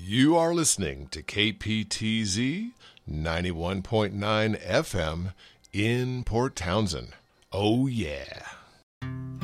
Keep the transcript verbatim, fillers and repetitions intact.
You are listening to K P T Z ninety-one point nine F M in Port Townsend. Oh, yeah.